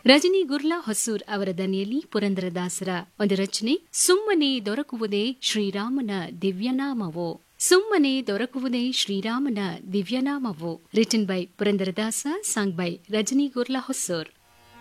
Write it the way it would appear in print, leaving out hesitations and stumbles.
ರಜನಿ ಗುರ್ಲಾ ಹೊಸೂರ್ ಅವರ ದನಿಯಲ್ಲಿ ಪುರಂದರದಾಸರ ಒಂದು ರಚನೆ ಸುಮ್ಮನೆ ದೊರಕುವುದೇ ಶ್ರೀರಾಮನ ದಿವ್ಯನಾಮವೋ. ಸುಮ್ಮನೆ ದೊರಕುವುದೇ ಶ್ರೀರಾಮನ ದಿವ್ಯನಾಮವೋ. Written by Purandaradasa, song by Rajani ಗುರ್ಲಾ Hosur.